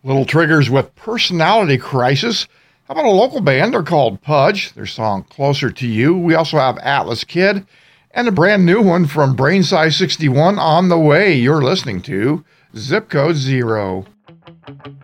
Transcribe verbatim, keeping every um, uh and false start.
Little Triggers with Personality Crisis. How about a local band? They're called Pudge. Their song Closer to You. We also have Atlas Kid and a brand new one from Brainsize sixty-one on the way. You're listening to Zip Code Zero.